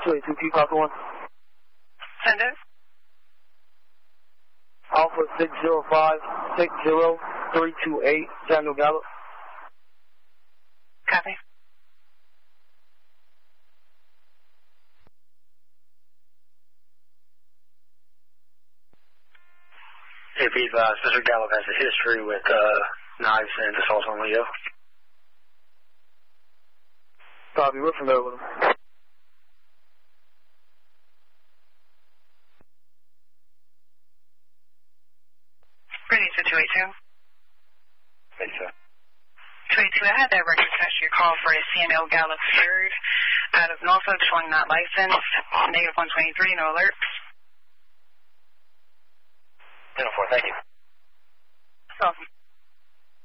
282 Papa 1. Send it. Alpha 605-60328, Samuel Gallup. Copy. Hey, be advised, Mr. Gallup has a history with knives and assault on Leo. Copy, we're familiar with him. Ready to 282. Thanks, sir. 282, I had that record touch your call for a CNL Gallup third out of Norfolk showing not licensed. Negative 123, no alerts. 10-4, thank you. Awesome.